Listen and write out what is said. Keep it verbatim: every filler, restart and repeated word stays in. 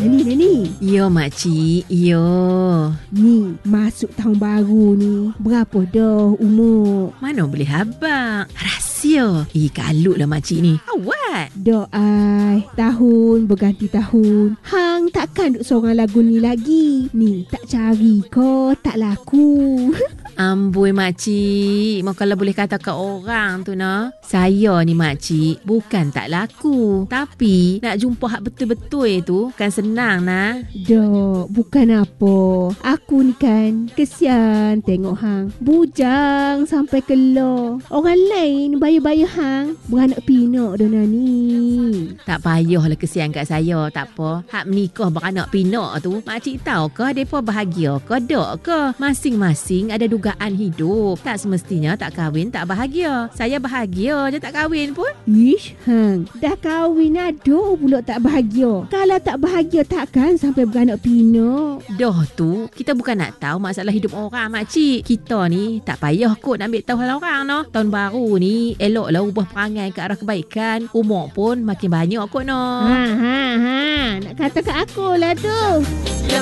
Nani, Nani. Yo, makcik. Yo. Ni, masuk tahun baru ni. Berapa dah umur? Mana boleh habang? Rahsia. Eh, kalut lah makcik ni. Awat. Dah ai, tahun berganti tahun. Hang takkan duk seorang lagu ni lagi. Ni, tak cari ko, tak laku. Amboi makcik, mau kalau boleh kata ke orang tu nah, saya ni makcik bukan tak laku, tapi nak jumpa hak betul-betul tu kan senang nah. Dok, bukan apa. Aku ni kan kesian tengok hang bujang sampai keluar. Orang lain bayar-bayar hang beranak pinak dah Nani. Tak payahlah kesian kat saya, tak apa. Hak menikah beranak pinak tu, makcik tahu ke depa bahagia ke tak ke? Masing-masing ada dugaan hidup. Tak semestinya tak kahwin tak bahagia. Saya bahagia je tak kahwin pun. Ish, hang dah kahwin aduh pula tak bahagia. Kalau tak bahagia takkan sampai beranak pinak. Dah tu, kita bukan nak tahu masalah hidup orang makcik. Kita ni tak payah kot nak ambil tahu hal orang noh. Tahun baru ni eloklah ubah perangai ke arah kebaikan. Umur pun makin banyak kot noh. Ha ha ha, nak kata kat aku lah tu.